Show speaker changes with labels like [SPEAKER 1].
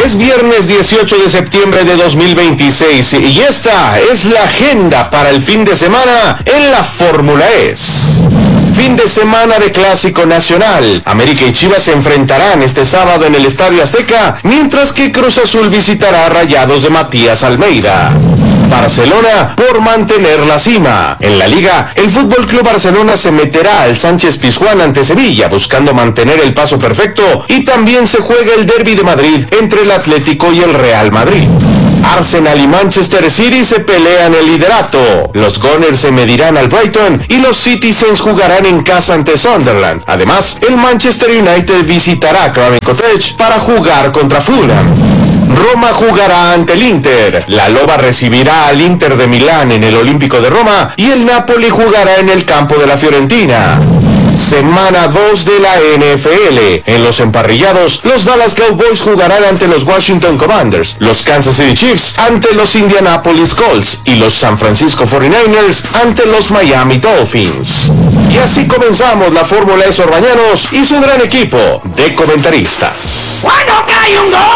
[SPEAKER 1] Es viernes 18 de septiembre de 2026 y esta es la agenda para el fin de semana en la Fórmula E. Fin de semana de Clásico Nacional. América y Chivas se enfrentarán este sábado en el Estadio Azteca, mientras que Cruz Azul visitará a Rayados de Matías Almeida. Barcelona por mantener la cima. En la Liga, el Fútbol Club Barcelona se meterá al Sánchez Pizjuán ante Sevilla, buscando mantener el paso perfecto, y también se juega el Derbi de Madrid entre el Atlético y el Real Madrid. Arsenal y Manchester City se pelean el liderato. Los Gunners se medirán al Brighton y los Citizens jugarán en casa ante Sunderland. Además, el Manchester United visitará Craven Cottage para jugar contra Fulham. Roma jugará ante el Inter. La Loba recibirá al Inter de Milán en el Olímpico de Roma y el Napoli jugará en el campo de la Fiorentina. Semana 2 de la NFL. En los emparrillados, los Dallas Cowboys jugarán ante los Washington Commanders, los Kansas City Chiefs ante los Indianapolis Colts y los San Francisco 49ers ante los Miami Dolphins. Y así comenzamos la Fórmula E Sorbañanos y su gran equipo de comentaristas.
[SPEAKER 2] ¡Cuando cae un gol!